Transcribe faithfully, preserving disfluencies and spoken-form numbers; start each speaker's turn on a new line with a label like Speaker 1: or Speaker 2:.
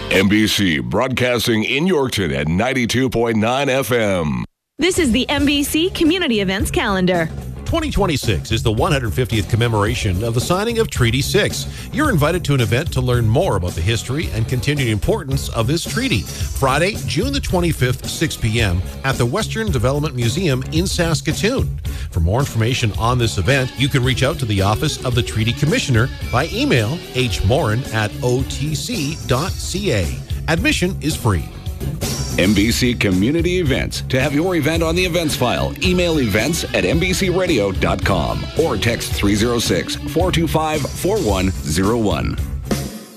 Speaker 1: N B C broadcasting in Yorkton at ninety-two point nine F M.
Speaker 2: This is the N B C Community Events Calendar.
Speaker 3: twenty twenty-six is the one hundred fiftieth commemoration of the signing of Treaty six. You're invited to an event to learn more about the history and continued importance of this treaty. Friday, June the twenty-fifth, six p.m. at the Western Development Museum in Saskatoon. For more information on this event, you can reach out to the Office of the Treaty Commissioner by email hmorin at o t c dot c a. Admission is free.
Speaker 4: N B C Community Events. To have your event on the events file, email events at n b c radio dot com or text three oh six, four two five, four one oh one.